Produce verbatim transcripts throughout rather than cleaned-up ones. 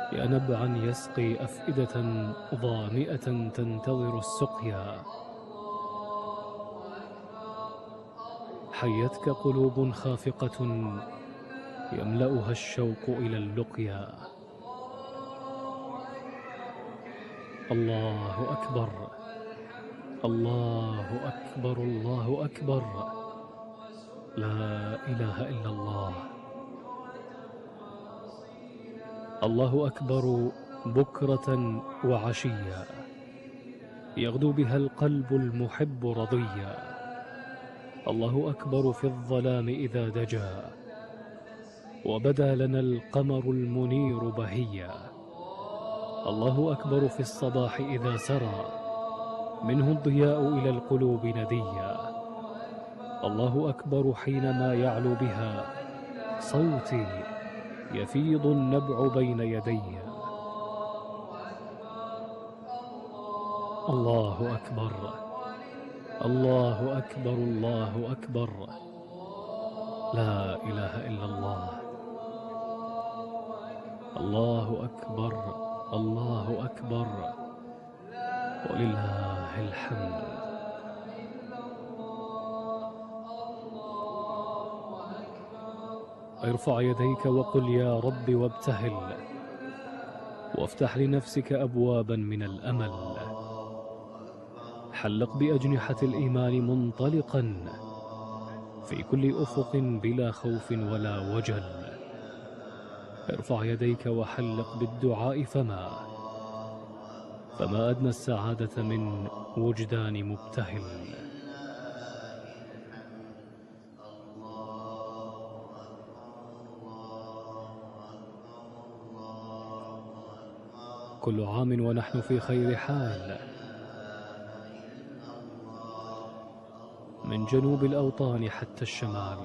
يا نبعا يسقي أفئدة ظامئة تنتظر السقيا. حيتك قلوب خافقة يملأها الشوق إلى اللقيا. الله أكبر، الله أكبر، الله أكبر، لا إله إلا الله. الله أكبر بكرة وعشيا، يغدو بها القلب المحب رضيا. الله أكبر في الظلام إذا دجا، وبدا لنا القمر المنير بهيا. الله أكبر في الصباح إذا سرى، منه الضياء إلى القلوب نديا. الله أكبر حينما يعلو بها صوتي، يفيض النبع بين يدي. الله أكبر، الله أكبر، الله أكبر، لا إله إلا الله. الله أكبر، الله أكبر، ولله الحمد. ارفع يديك وقل يا رب وابتهل، وافتح لنفسك أبوابا من الأمل. حلق بأجنحة الإيمان منطلقا في كل أفق بلا خوف ولا وجل. ارفع يديك وحلق بالدعاء، فما فما أدنى السعادة من وجدان مبتهل. كل عام ونحن في خير حال، من جنوب الأوطان حتى الشمال،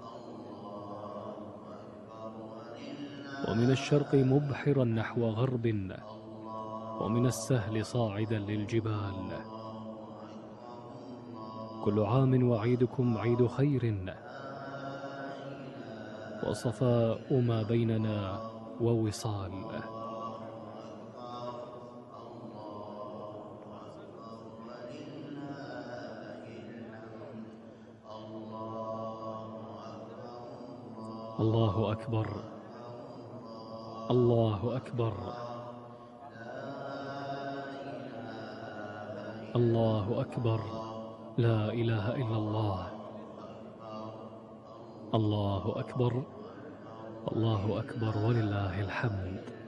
ومن الشرق مبحرا نحو غرب، ومن السهل صاعدا للجبال. كل عام وعيدكم عيد خير، وصفاء ما بيننا ووصال. الله أكبر، الله أكبر، الله أكبر، لا إله إلا الله. الله أكبر، الله أكبر، ولله الحمد.